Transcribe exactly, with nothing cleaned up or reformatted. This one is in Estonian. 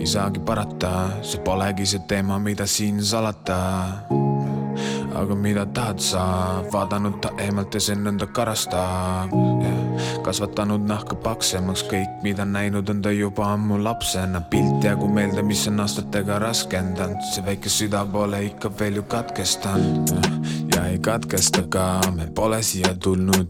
saagi parata, see polegi see teema, mida siin salata. Aga mida tahad sa, vaadanud ta eemalt ja see nõnda karastab yeah. Kasvatanud nahka paksemaks, kõik mida näinud on ta juba ammu lapsena. Pilt jäägu meelde, mis on aastatega raskendanud, see väike süda pole ikka veel ju katkestanud yeah. Ja ei katkesta ka, me pole siia tulnud